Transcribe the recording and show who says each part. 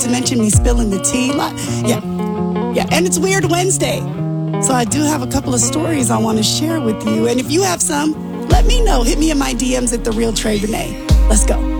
Speaker 1: to mention me spilling the tea. Yeah. And it's Weird Wednesday. So I do have a couple of stories I want to share with you. And if you have some, let me know. Hit me in my DMs at The Real Trey Renee. Let's go.